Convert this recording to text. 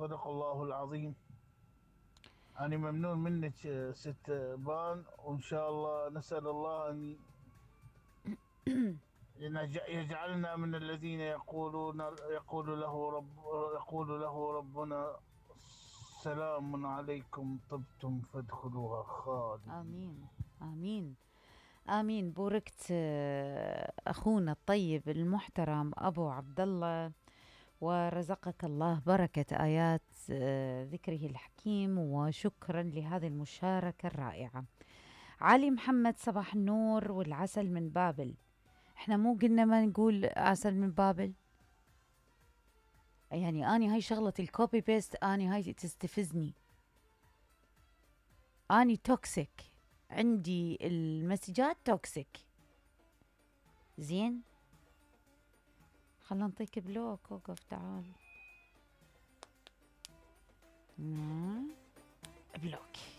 صدق الله العظيم. أنا ممنون منك ست بان، وإن شاء الله نسأل الله أن يجعلنا من الذين يقول له ربنا سلام عليكم طبتم فادخلوها خالدين. آمين آمين آمين. بوركت أخونا الطيب المحترم أبو عبد الله، ورزقك الله بركة آيات ذكره الحكيم، وشكرا لهذه المشاركة الرائعة. علي محمد، صباح النور والعسل من بابل. احنا مو قلنا ما نقول عسل من بابل؟ يعني اني هاي شغلة الكوبي بيست اني هاي تستفزني، اني توكسيك، عندي المسجات توكسيك. زين، خلنا نعطيك بلوك. وقف تعال. بلوك.